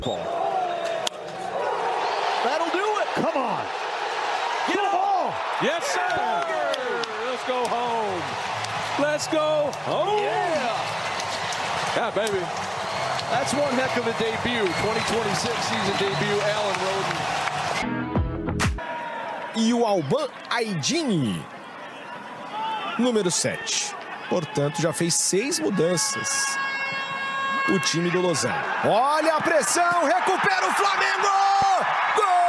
Paul. That'll do it. Come on. Get a ball. Yes, sir. Let's go home. Let's go home. Yeah. Yeah, baby. That's one heck of a debut. 2026 season debut, Alan Roden. E o Alban Aidini, número 7. Portanto, já fez 6 mudanças. O time do Lausanne. Olha a pressão, recupera o Flamengo!